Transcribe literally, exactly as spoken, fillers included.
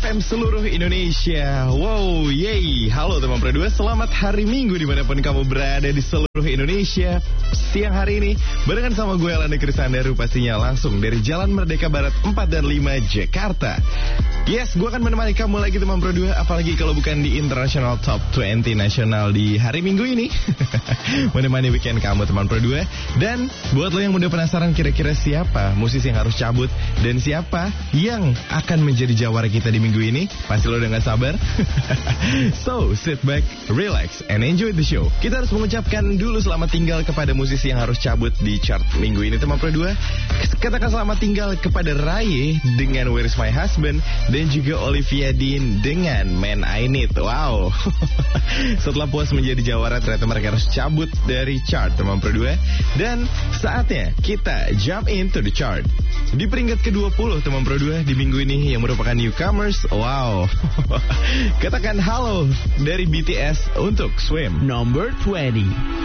F M seluruh Indonesia. Wow, yay. Halo teman Pro dua, selamat hari Minggu dimanapun kamu berada di seluruh Indonesia. Siang hari ini, barengan sama gue Elanda Krisandaru, pastinya langsung dari Jalan Merdeka Barat empat dan lima, Jakarta. Yes, gue akan menemani kamu lagi teman Pro dua, apalagi kalau bukan di International Top dua puluh Nasional di hari Minggu ini. Menemani weekend kamu teman Pro dua. Dan buat lo yang udah penasaran kira-kira siapa musisi yang harus cabut dan siapa yang akan menjadi jawara kita di minggu ini, pasti lo udah gak sabar. So, sit back, relax, and enjoy the show. Kita harus mengucapkan dulu selamat tinggal kepada musisi yang harus cabut di chart minggu ini teman Pro dua. Katakan selamat tinggal kepada Raye dengan Where Is My Husband, dan juga Olivia Dean dengan Man I Need. Wow. Setelah puas menjadi jawara, ternyata mereka harus cabut dari chart teman Pro dua. Dan saatnya kita jump into the chart. Di peringkat ke dua puluh teman Pro dua di minggu ini yang merupakan newcomers. Wow. Katakan halo dari B T S untuk Swim. Number twenty.